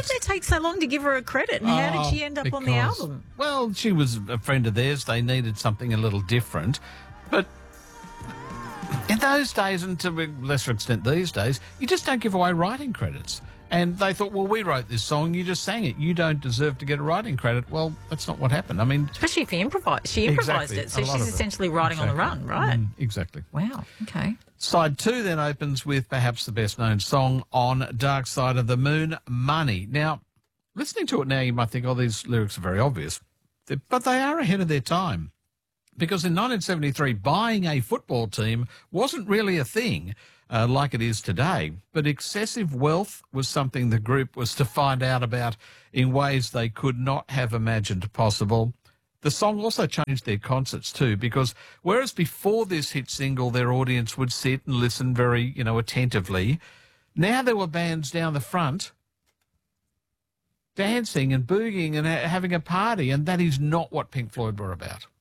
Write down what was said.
did they take so long to give her a credit, and how did she end up on the album? Well, she was a friend of theirs. They needed something a little different. But in those days, and to a lesser extent these days, you just don't give away writing credits. And they thought, well, we wrote this song, you just sang it. You don't deserve to get a writing credit. Well, that's not what happened. I mean... Especially if she improvised it, so she's essentially writing on the run, right? Exactly. Wow, okay. Side 2 then opens with perhaps the best-known song on Dark Side of the Moon, Money. Now, listening to it now, you might think, oh, these lyrics are very obvious. But they are ahead of their time. Because in 1973, buying a football team wasn't really a thing like it is today. But excessive wealth was something the group was to find out about in ways they could not have imagined possible. The song also changed their concerts too, because whereas before this hit single their audience would sit and listen very, attentively, now there were bands down the front dancing and boogieing and having a party, and that is not what Pink Floyd were about.